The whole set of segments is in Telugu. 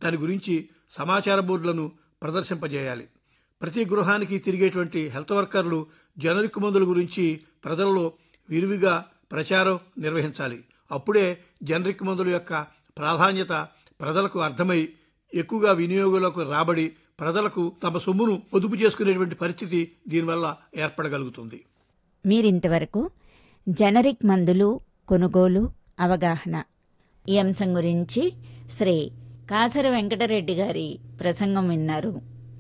దాని గురించి సమాచార బోర్డులను ప్రదర్శింపజేయాలి. ప్రతి గృహానికి తిరిగేటువంటి హెల్త్ వర్కర్లు జనరిక్ మందుల గురించి ప్రజల్లో విరివిగా ప్రచారం నిర్వహించాలి. అప్పుడే జనరిక్ మందుల యొక్క ప్రాధాన్యత ప్రజలకు అర్థమై ఎక్కువగా వినియోగంలోకి రాబడి ప్రజలకు తమ సొమ్మును పొదుపు చేసుకునేటువంటి పరిస్థితి దీనివల్ల ఏర్పడగలుగుతుంది. మీరింతవరకు జనరిక్ మందులు కొనుగోలు అవగాహన ఈ అంశం గురించి శ్రీ కాసర వెంకటరెడ్డి గారి ప్రసంగం విన్నారు.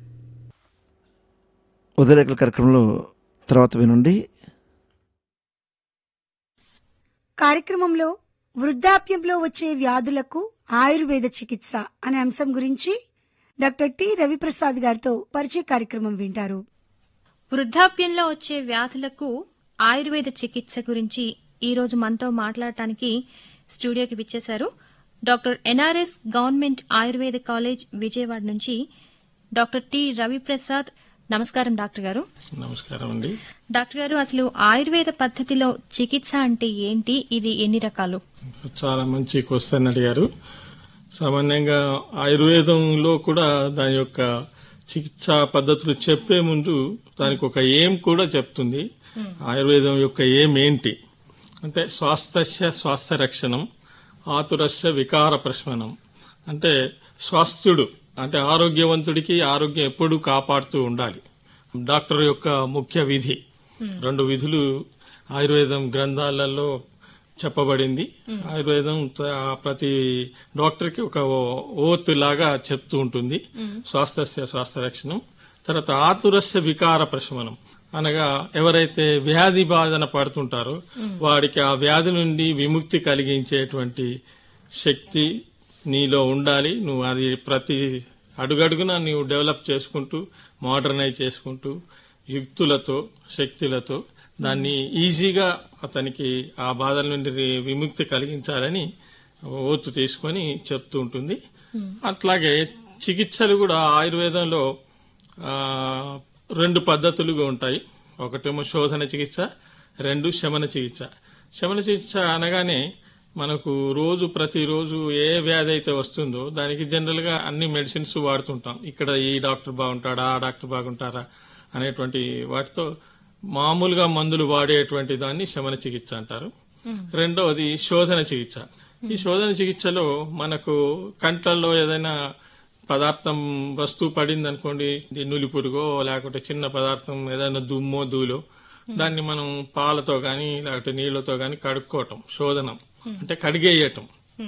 ఉదయరేఖల కార్యక్రమంలో తర్వాత వినండి. కార్యక్రమంలో వృద్ధాప్యంలో వచ్చే వ్యాధులకు ఆయుర్వేద చికిత్స అనే అంశం గురించి డాక్టర్ టి రవిప్రసాద్ గారితో పరిచయ కార్యక్రమం వింటారు. వృద్ధాప్యంలో వచ్చే వ్యాధులకు ఆయుర్వేద చికిత్స గురించి ఈరోజు మనతో మాట్లాడటానికి స్టూడియోకి విచ్చేశారు doctor NRS government Ayurveda college Vijayawada నుంచి డాక్టర్ టి రవిప్రసాద్. నమస్కారం డాక్టర్ గారు. నమస్కారం అండి. డాక్టర్ గారు, అసలు ఆయుర్వేద పద్ధతిలో చికిత్స అంటే ఏంటి, ఇది ఎన్ని రకాలు? చాలా మంచి క్వశ్చన్ అడిగారు. సామాన్యంగా ఆయుర్వేదంలో కూడా దాని యొక్క చికిత్సా పద్ధతులు చెప్పే ముందు దానికి ఒక ఏం కూడా చెప్తుంది. ఆయుర్వేదం యొక్క ఏం ఏంటి అంటే స్వాస్థ్య స్వాస్థ్య రక్షణం, ఆతురస్య వికార ప్రశమనం. అంటే స్వాస్థ్యుడు అంటే ఆరోగ్యవంతుడికి ఆరోగ్యం ఎప్పుడూ కాపాడుతూ ఉండాలి. డాక్టర్ యొక్క ముఖ్య విధి, 2 విధులు ఆయుర్వేదం గ్రంథాలలో చెప్పబడింది. ఆయుర్వేదం ప్రతి డాక్టర్ కి ఒక ఓత్ లాగా చెప్తూ ఉంటుంది. స్వాస్థ్య స్వాస్థ్య రక్షణం, తర్వాత ఆతురస్య వికార ప్రశమనం అనగా ఎవరైతే వ్యాధి బాధన పడుతుంటారో వాడికి ఆ వ్యాధి నుండి విముక్తి కలిగించేటువంటి శక్తి నీలో ఉండాలి. నువ్వు అది ప్రతి అడుగడుగునా నువ్వు డెవలప్ చేసుకుంటూ మోడర్నైజ్ చేసుకుంటూ యుక్తులతో శక్తులతో దాన్ని ఈజీగా అతనికి ఆ బాధల నుండి విముక్తి కలిగించాలని ఓతు తీసుకొని చెప్తూ ఉంటుంది. అట్లాగే చికిత్సలు కూడా ఆయుర్వేదంలో 2 పద్ధతులుగా ఉంటాయి. ఒకటేమో శోధన చికిత్స, 2 శమన చికిత్స. శమన చికిత్స అనగానే మనకు ప్రతిరోజు ఏ వ్యాధి అయితే వస్తుందో దానికి జనరల్ గా అన్ని మెడిసిన్స్ వాడుతుంటాం. ఇక్కడ ఈ డాక్టర్ బాగుంటాడా, ఆ డాక్టర్ బాగుంటారా అనేటువంటి వాటితో మామూలుగా మందులు వాడేటువంటి దాన్ని శమన చికిత్స అంటారు. రెండవది శోధన చికిత్స. ఈ శోధన చికిత్సలో మనకు కంట్లలో ఏదైనా పదార్థం వస్తువు పడింది అనుకోండి, నులి పురుగో లేకపోతే చిన్న పదార్థం ఏదైనా దుమ్మో ధూలో, దాన్ని మనం పాలతో గాని లేకపోతే నీళ్లతో గాని కడుక్కోవటం శోధనం అంటే కడిగేయటం.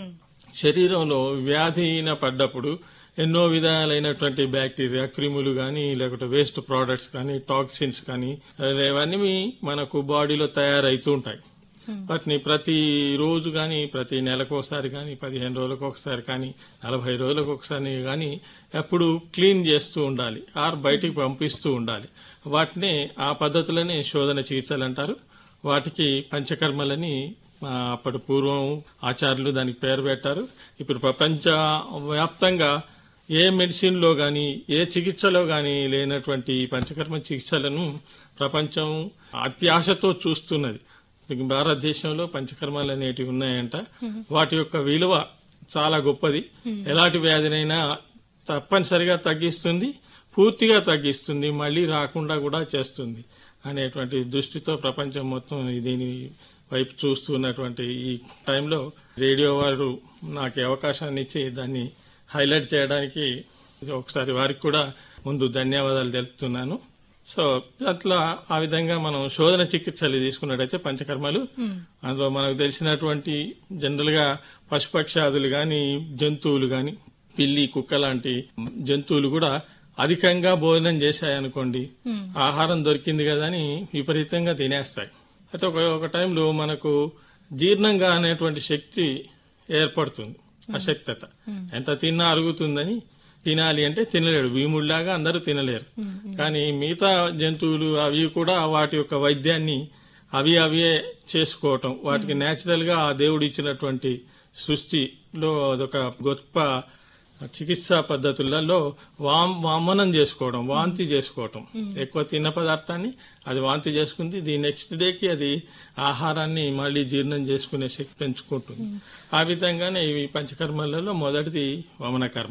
శరీరంలో వ్యాధిన పడ్డప్పుడు ఎన్నో విధాలైనటువంటి బ్యాక్టీరియా, క్రిములు గాని లేకపోతే వేస్ట్ ప్రోడక్ట్స్ కానీ టాక్సిన్స్ కానీ ఇవన్నీ మనకు బాడీలో తయారైతూ ఉంటాయి. వాటిని ప్రతి రోజు గాని ప్రతి నెలకు ఒకసారి కానీ 15 రోజులకు ఒకసారి కానీ 40 రోజులకు ఒకసారి కానీ ఎప్పుడు క్లీన్ చేస్తూ ఉండాలి, బయటికి పంపిస్తూ ఉండాలి. వాటిని ఆ పద్ధతులని శోధన చికిత్సలు అంటారు. వాటికి పంచకర్మలని అప్పటి పూర్వం ఆచార్యులు దానికి పేరు పెట్టారు. ఇప్పుడు ప్రపంచ వ్యాప్తంగా ఏ మెడిసిన్ లో గాని ఏ చికిత్సలో గాని లేనటువంటి పంచకర్మ చికిత్సలను ప్రపంచం అత్యాశతో చూస్తున్నది. భారతదేశంలో పంచకర్మలు అనేటివి ఉన్నాయంట. వాటి యొక్క విలువ చాలా గొప్పది. ఎలాంటి వ్యాధినైనా తప్పనిసరిగా తగ్గిస్తుంది, పూర్తిగా తగ్గిస్తుంది, మళ్లీ రాకుండా కూడా చేస్తుంది అనేటువంటి దృష్టితో ప్రపంచం మొత్తం దీని వైపు చూస్తున్నటువంటి ఈ టైంలో రేడియో వారు నాకు అవకాశాన్ని ఇచ్చి దాన్ని హైలైట్ చేయడానికి ఒకసారి వారికి కూడా ముందు ధన్యవాదాలు తెలుపుతున్నాను. సో అట్లా ఆ విధంగా మనం శోధన చికిత్సలు తీసుకున్నట్టయితే పంచకర్మలు అందులో మనకు తెలిసినటువంటి జనరల్ గా పశుపక్షాదులు గాని జంతువులు గాని పిల్లి కుక్క లాంటి జంతువులు కూడా అధికంగా భోజనం చేశాయనుకోండి, ఆహారం దొరికింది కదా అని విపరీతంగా తినేస్తాయి. అయితే ఒక టైంలో మనకు జీర్ణంగా అనేటువంటి శక్తి ఏర్పడుతుంది, అశక్తత. ఎంత తిన్నా అరుగుతుందని తినాలి అంటే తినలేడు, భీముడిలాగా అందరూ తినలేరు. కానీ మిగతా జంతువులు అవి కూడా వాటి యొక్క వైద్యాన్ని అవే చేసుకోవటం, వాటికి నేచురల్ గా ఆ దేవుడు ఇచ్చినటువంటి సృష్టిలో అదొక గొప్ప చికిత్సా పద్ధతులలో వామనం చేసుకోవడం, వాంతి చేసుకోవటం. ఎక్కువ తిన్న పదార్థాన్ని అది వాంతి చేసుకుంది, ది నెక్స్ట్ డేకి అది ఆహారాన్ని మళ్లీ జీర్ణం చేసుకునే శక్తి పెంచుకుంటుంది. ఆ విధంగానే ఇవి పంచకర్మలలో మొదటిది వమన కర్మ.